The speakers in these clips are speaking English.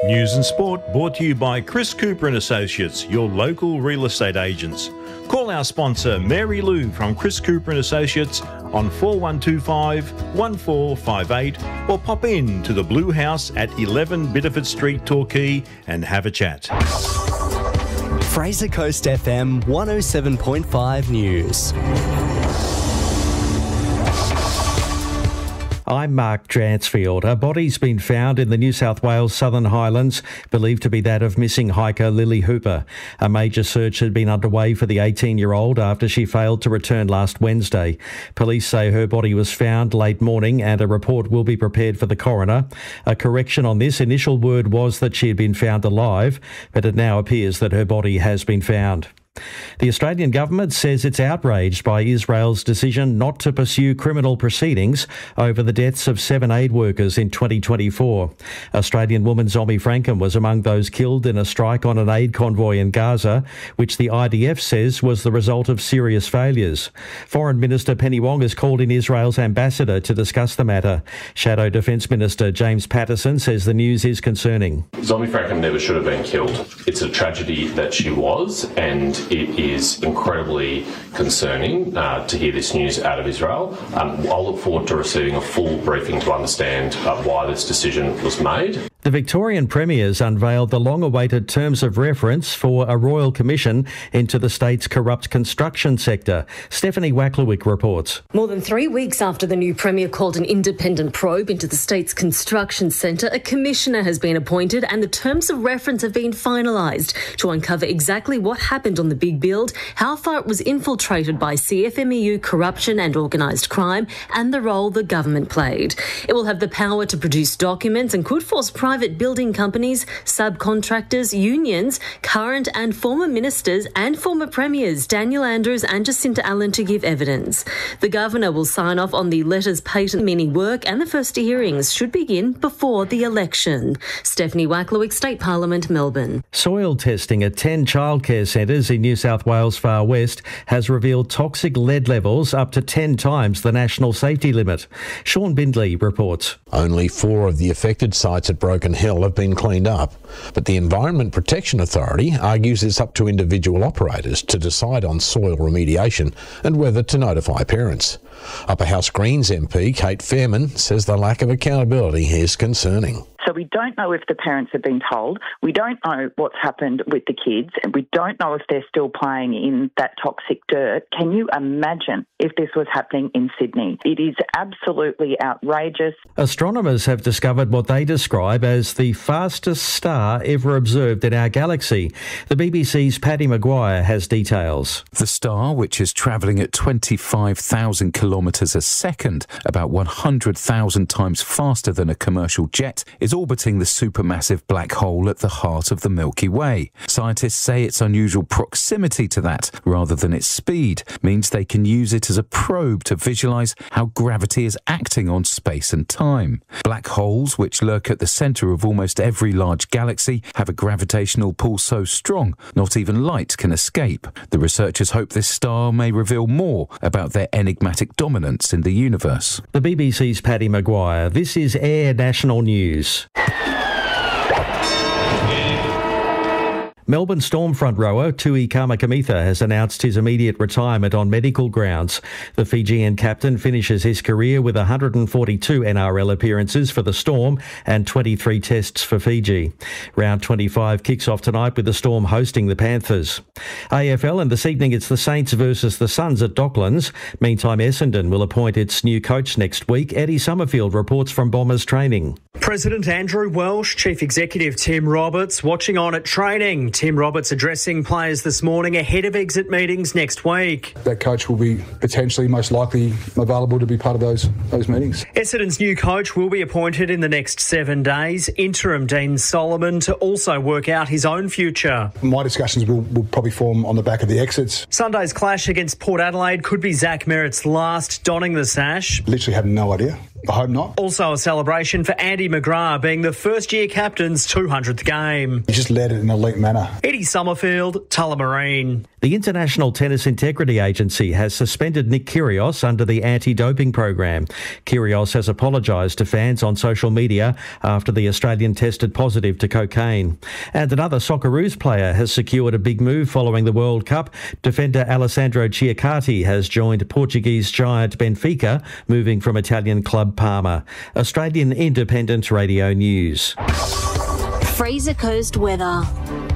News and sport brought to you by Chris Cooper and Associates, your local real estate agents. Call our sponsor Mary Lou from Chris Cooper and Associates on 4125 1458 or pop in to the Blue House at 11 Biddeford Street, Torquay and have a chat. Fraser Coast FM 107.5 News. I'm Mark Dransfield. A body's been found in the New South Wales Southern Highlands, believed to be that of missing hiker Lily Hooper. A major search had been underway for the 18-year-old after she failed to return last Wednesday. Police say her body was found late morning and a report will be prepared for the coroner. A correction on this: initial word was that she had been found alive, but it now appears that her body has been found. The Australian government says it's outraged by Israel's decision not to pursue criminal proceedings over the deaths of 7 aid workers in 2024. Australian woman Zomi Franken was among those killed in a strike on an aid convoy in Gaza, which the IDF says was the result of serious failures. Foreign Minister Penny Wong has called in Israel's ambassador to discuss the matter. Shadow Defence Minister James Patterson says the news is concerning. Zomi Franken never should have been killed. It's a tragedy that she was, and it is incredibly concerning to hear this news out of Israel. I'll look forward to receiving a full briefing to understand why this decision was made. The Victorian Premier's unveiled the long-awaited terms of reference for a royal commission into the state's corrupt construction sector. Stephanie Wacklewick reports. More than 3 weeks after the new Premier called an independent probe into the state's construction centre, a commissioner has been appointed and the terms of reference have been finalised to uncover exactly what happened on the big build, how far it was infiltrated by CFMEU corruption and organised crime, and the role the government played. It will have the power to produce documents and could force private building companies, subcontractors, unions, current and former ministers and former premiers Daniel Andrews and Jacinta Allen to give evidence. The Governor will sign off on the letters patent meaning work, and the first hearings should begin before the election. Stephanie Wacklewick, State Parliament, Melbourne. Soil testing at 10 childcare centres in New South Wales Far West has revealed toxic lead levels up to 10 times the national safety limit. Sean Bindley reports. Only 4 of the affected sites at Broken Hill have been cleaned up, but the Environment Protection Authority argues it's up to individual operators to decide on soil remediation and whether to notify parents. Upper House Greens MP Kate Fairman says the lack of accountability is concerning. So we don't know if the parents have been told, we don't know what's happened with the kids, and we don't know if they're still playing in that toxic dirt. Can you imagine if this was happening in Sydney? It is absolutely outrageous. Astronomers have discovered what they describe as the fastest star ever observed in our galaxy. The BBC's Paddy Maguire has details. The star, which is travelling at 25,000 kilometres a second, about 100,000 times faster than a commercial jet, is orbiting the supermassive black hole at the heart of the Milky Way. Scientists say its unusual proximity to that, rather than its speed, means they can use it as a probe to visualise how gravity is acting on space and time. Black holes, which lurk at the centre of almost every large galaxy, have a gravitational pull so strong not even light can escape. The researchers hope this star may reveal more about their enigmatic dominance in the universe. The BBC's Paddy Maguire. This is Air National News. Melbourne Storm front rower Tui Kamikamica has announced his immediate retirement on medical grounds. The Fijian captain finishes his career with 142 NRL appearances for the Storm and 23 tests for Fiji. Round 25 kicks off tonight with the Storm hosting the Panthers. AFL, and this evening it's the Saints versus the Suns at Docklands. Meantime, Essendon will appoint its new coach next week. Eddie Summerfield reports from Bombers training. President Andrew Welsh, Chief Executive Tim Roberts watching on at training. Tim Roberts addressing players this morning ahead of exit meetings next week. That coach will be potentially most likely available to be part of those meetings. Essendon's new coach will be appointed in the next 7 days. Interim Dean Solomon to also work out his own future. My discussions will probably form on the back of the exits. Sunday's clash against Port Adelaide could be Zach Merritt's last donning the sash. Literally have no idea. I hope not. Also a celebration for Andy McGrath being the first-year captain's 200th game. He just led it in an elite manner. Eddie Summerfield, Tullamarine. The International Tennis Integrity Agency has suspended Nick Kyrgios under the anti-doping program. Kyrgios has apologised to fans on social media after the Australian tested positive to cocaine. And another Socceroos player has secured a big move following the World Cup. Defender Alessandro Chiacati has joined Portuguese giant Benfica, moving from Italian club Parma. Australian Independent Radio News. Fraser Coast weather.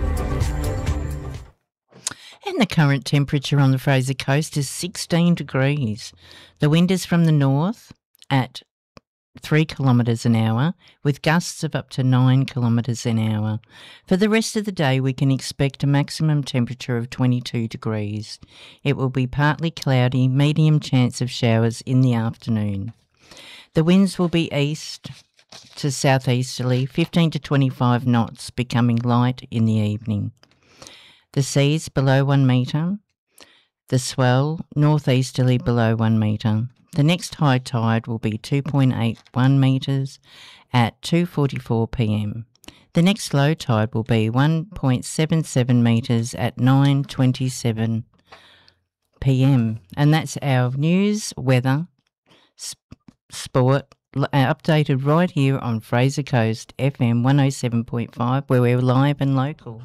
And the current temperature on the Fraser Coast is 16 degrees. The wind is from the north at 3 kilometres an hour, with gusts of up to 9 kilometres an hour. For the rest of the day, we can expect a maximum temperature of 22 degrees. It will be partly cloudy, medium chance of showers in the afternoon. The winds will be east to southeasterly, 15 to 25 knots, becoming light in the evening. The seas below 1 metre. The swell northeasterly below 1 metre. The next high tide will be 2.81 metres at 2:44 p.m. The next low tide will be 1.77 metres at 9:27 p.m. And that's our news, weather, sport, updated right here on Fraser Coast FM 107.5, where we're live and local.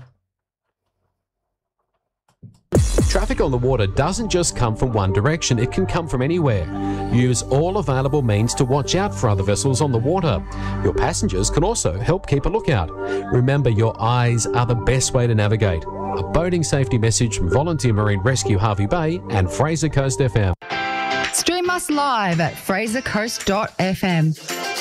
Traffic on the water doesn't just come from one direction, it can come from anywhere. Use all available means to watch out for other vessels on the water. Your passengers can also help keep a lookout. Remember, your eyes are the best way to navigate. A boating safety message from Volunteer Marine Rescue Harvey Bay and Fraser Coast FM. Stream us live at frasercoast.fm.